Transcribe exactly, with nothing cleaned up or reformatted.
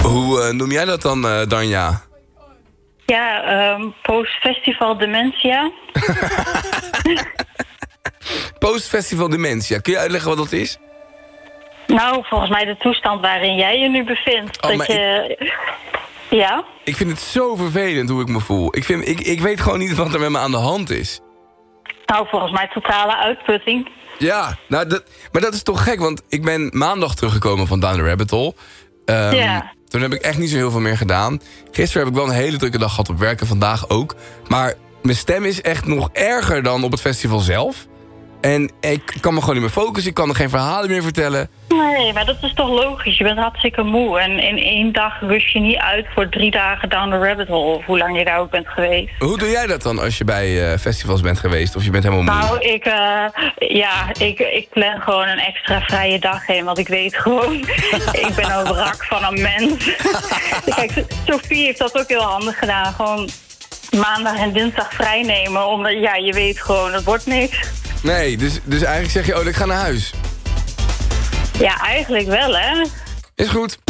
Hoe uh, noem jij dat dan, uh, Danja? Ja, um, Post-Festival Dementia. Post-Festival Dementia. Kun je uitleggen wat dat is? Nou, volgens mij de toestand waarin jij je nu bevindt. Oh, dat je... Ik... Ja? Ik vind het zo vervelend hoe ik me voel. Ik, vind, ik, ik weet gewoon niet wat er met me aan de hand is. Nou, volgens mij totale uitputting. Ja, nou, dat, maar dat is toch gek, want ik ben maandag teruggekomen van Down the Rabbit Hole. Um, ja. Toen heb ik echt niet zo heel veel meer gedaan. Gisteren heb ik wel een hele drukke dag gehad op werk en vandaag ook. Maar mijn stem is echt nog erger dan op het festival zelf. En ik kan me gewoon niet meer focussen, ik kan er geen verhalen meer vertellen. Nee, maar dat is toch logisch. Je bent hartstikke moe. En in één dag rust je niet uit voor drie dagen Down the Rabbit Hole. Of hoe lang je daar ook bent geweest. Hoe doe jij dat dan als je bij uh, festivals bent geweest? Of je bent helemaal moe? Nou, ik, uh, ja, ik, ik plan gewoon een extra vrije dag heen. Want ik weet gewoon, ik ben een wrak van een mens. Kijk, Sophie heeft dat ook heel handig gedaan. Gewoon maandag en dinsdag vrij nemen. Omdat, ja, je weet gewoon, het wordt niks. Nee, dus, dus eigenlijk zeg je, oh, ik ga naar huis. Ja, eigenlijk wel, hè. Is goed.